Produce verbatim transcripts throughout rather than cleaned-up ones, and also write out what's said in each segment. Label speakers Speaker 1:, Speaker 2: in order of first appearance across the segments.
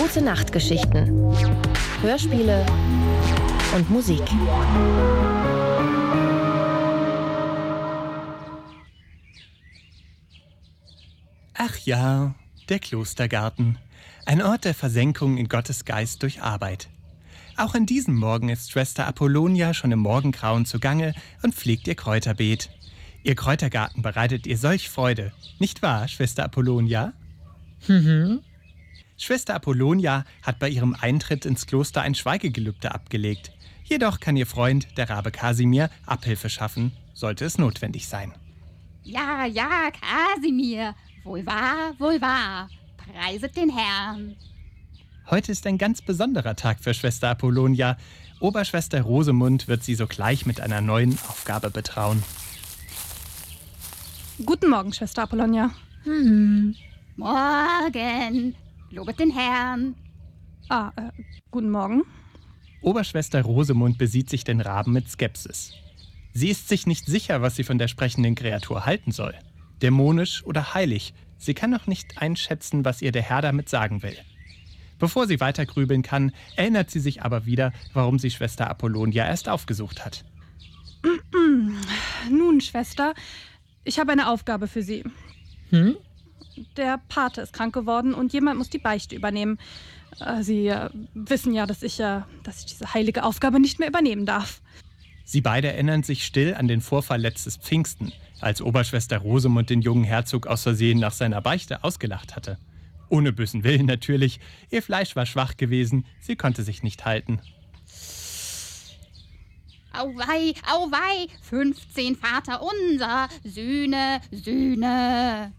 Speaker 1: Gute Nachtgeschichten, Hörspiele und Musik.
Speaker 2: Ach ja, der Klostergarten. Ein Ort der Versenkung in Gottes Geist durch Arbeit. Auch an diesem Morgen ist Schwester Apollonia schon im Morgengrauen zugange und pflegt ihr Kräuterbeet. Ihr Kräutergarten bereitet ihr solch Freude. Nicht wahr, Schwester Apollonia?
Speaker 3: Mhm.
Speaker 2: Schwester Apollonia hat bei ihrem Eintritt ins Kloster ein Schweigegelübde abgelegt. Jedoch kann ihr Freund, der Rabe Kasimir, Abhilfe schaffen, sollte es notwendig sein.
Speaker 4: Ja, ja, Kasimir, wohl wahr, wohl wahr, preiset den Herrn.
Speaker 2: Heute ist ein ganz besonderer Tag für Schwester Apollonia. Oberschwester Rosemund wird sie sogleich mit einer neuen Aufgabe betrauen.
Speaker 5: Guten Morgen, Schwester Apollonia.
Speaker 3: Mhm.
Speaker 4: Morgen, lobet den Herrn.
Speaker 5: Ah, äh, guten Morgen.
Speaker 2: Oberschwester Rosemund besieht sich den Raben mit Skepsis. Sie ist sich nicht sicher, was sie von der sprechenden Kreatur halten soll. Dämonisch oder heilig, sie kann noch nicht einschätzen, was ihr der Herr damit sagen will. Bevor sie weiter grübeln kann, erinnert sie sich aber wieder, warum sie Schwester Apollonia erst aufgesucht hat.
Speaker 5: Nun, Schwester, ich habe eine Aufgabe für Sie.
Speaker 3: Hm?
Speaker 5: Der Pate ist krank geworden und jemand muss die Beichte übernehmen. Äh, Sie äh, wissen ja, dass ich, äh, dass ich diese heilige Aufgabe nicht mehr übernehmen darf.
Speaker 2: Sie beide erinnern sich still an den Vorfall letztes Pfingsten, als Oberschwester Rosemund den jungen Herzog aus Versehen nach seiner Beichte ausgelacht hatte. Ohne bösen Willen natürlich, ihr Fleisch war schwach gewesen, sie konnte sich nicht halten.
Speaker 4: Auwei, auwei, fünfzehn Vaterunser, Söhne, Söhne.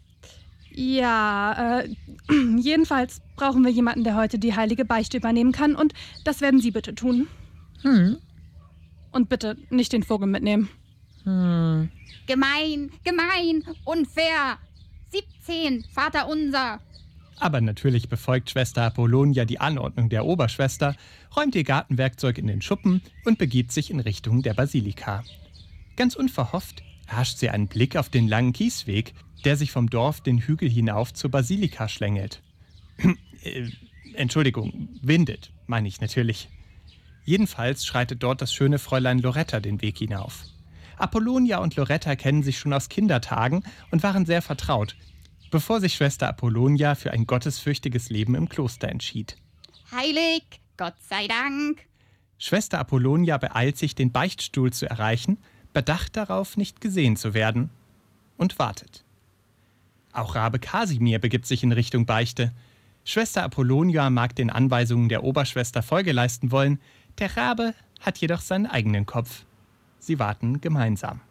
Speaker 5: Ja, äh, jedenfalls brauchen wir jemanden, der heute die heilige Beichte übernehmen kann. Und das werden Sie bitte tun.
Speaker 3: Hm.
Speaker 5: Und bitte nicht den Vogel mitnehmen.
Speaker 3: Hm.
Speaker 4: Gemein, gemein, unfair. siebzehn Vaterunser.
Speaker 2: Aber natürlich befolgt Schwester Apollonia die Anordnung der Oberschwester, räumt ihr Gartenwerkzeug in den Schuppen und begibt sich in Richtung der Basilika. Ganz unverhofft erhascht sie einen Blick auf den langen Kiesweg, der sich vom Dorf den Hügel hinauf zur Basilika schlängelt. äh, Entschuldigung, windet, meine ich natürlich. Jedenfalls schreitet dort das schöne Fräulein Loretta den Weg hinauf. Apollonia und Loretta kennen sich schon aus Kindertagen und waren sehr vertraut, bevor sich Schwester Apollonia für ein gottesfürchtiges Leben im Kloster entschied.
Speaker 4: Heilig, Gott sei Dank.
Speaker 2: Schwester Apollonia beeilt sich, den Beichtstuhl zu erreichen, bedacht darauf, nicht gesehen zu werden, und wartet. Auch Rabe Kasimir begibt sich in Richtung Beichte. Schwester Apollonia mag den Anweisungen der Oberschwester Folge leisten wollen, der Rabe hat jedoch seinen eigenen Kopf. Sie warten gemeinsam.